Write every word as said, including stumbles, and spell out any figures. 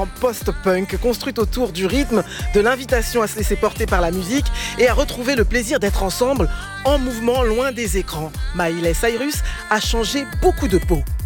En post-punk, construite autour du rythme, de l'invitation à se laisser porter par la musique et à retrouver le plaisir d'être ensemble en mouvement loin des écrans. Miley Cyrus a changé beaucoup de peau.